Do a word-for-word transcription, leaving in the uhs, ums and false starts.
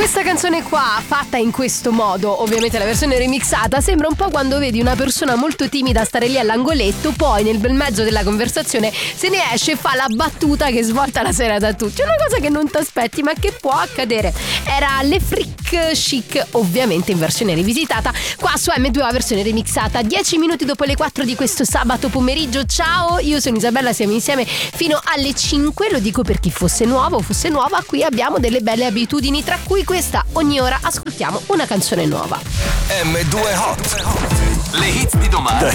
Questa canzone qua, fatta in questo modo, ovviamente la versione remixata, sembra un po' quando vedi una persona molto timida stare lì all'angoletto, poi nel bel mezzo della conversazione se ne esce e fa la battuta che svolta la serata a tutti. È una cosa che non ti aspetti, ma che può accadere. Era Le Freak Chic, ovviamente in versione rivisitata, qua su M due O versione remixata. Dieci minuti dopo le quattro di questo sabato pomeriggio. Ciao, io sono Isabella, siamo insieme fino alle cinque. Lo dico per chi fosse nuovo o fosse nuova, qui abbiamo delle belle abitudini, tra cui questa: ogni ora ascoltiamo una canzone nuova. M due Hot, le hit di domani